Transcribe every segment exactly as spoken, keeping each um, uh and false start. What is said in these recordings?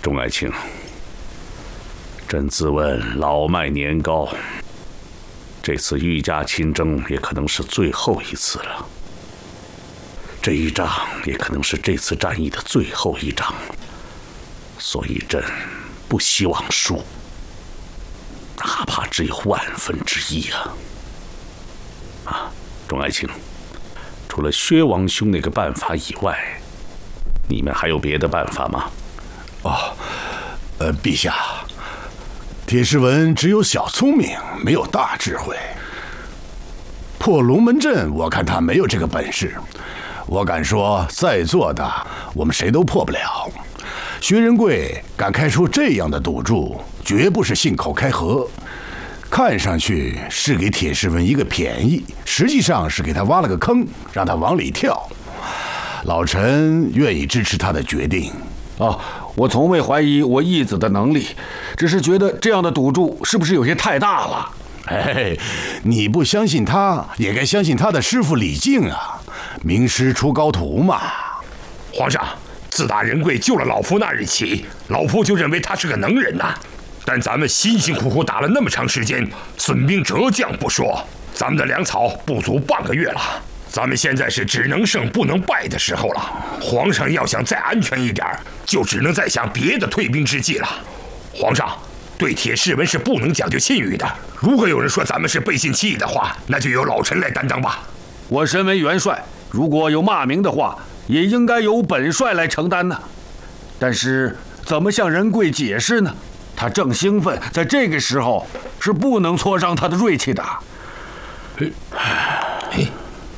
钟爱卿，朕自问老迈年高，这次御驾亲征也可能是最后一次了。这一仗也可能是这次战役的最后一仗，所以朕不希望输，哪怕只有万分之一啊！啊，钟爱卿，除了薛王兄那个办法以外，你们还有别的办法吗？ 哦，呃，陛下，铁士文只有小聪明，没有大智慧。破龙门阵，我看他没有这个本事。我敢说，在座的我们谁都破不了。薛仁贵敢开出这样的赌注，绝不是信口开河。看上去是给铁士文一个便宜，实际上是给他挖了个坑，让他往里跳。老臣愿意支持他的决定。 哦，我从未怀疑我义子的能力，只是觉得这样的赌注是不是有些太大了？ 哎，你不相信他，也该相信他的师傅李靖啊，名师出高徒嘛。 皇上，自打仁贵救了老夫那日起，老夫就认为他是个能人呐、啊。但咱们辛辛苦苦打了那么长时间，损兵折将不说，咱们的粮草不足半个月了。咱们现在是只能胜不能败的时候了。皇上要想再安全一点，就只能再想别的退兵之计了。皇上对铁士文是不能讲究信誉的。如果有人说咱们是背信弃义的话，那就由老臣来担当吧。 我身为元帅，如果有骂名的话，也应该由本帅来承担呢。但是怎么向仁贵解释呢？他正兴奋，在这个时候是不能挫伤他的锐气的。 嘿，嘿，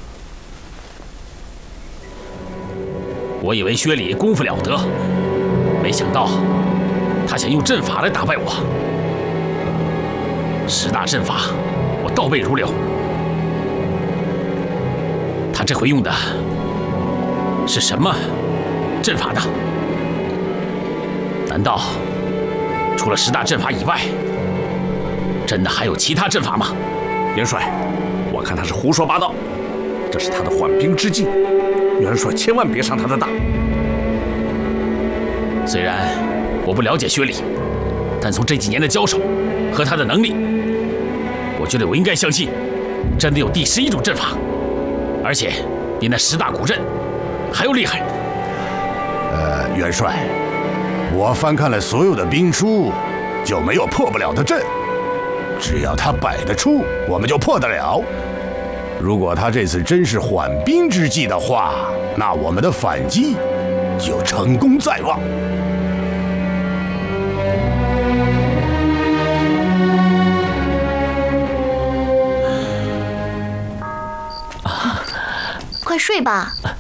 我以为薛礼功夫了得，没想到他想用阵法来打败我。十大阵法我倒背如流，他这回用的是什么阵法呢？难道除了十大阵法以外，真的还有其他阵法吗？ 元帅，我看他是胡说八道，这是他的缓兵之计，元帅千万别上他的当。 虽然我不了解薛礼，但从这几年的交手和他的能力，我觉得我应该相信，真的有第十一种阵法，而且比那十大古阵还要厉害。 呃，元帅，我翻看了所有的兵书，就没有破不了的阵。只要他摆得出，我们就破得了。如果他这次真是缓兵之计的话，那我们的反击就成功在望。 快睡吧。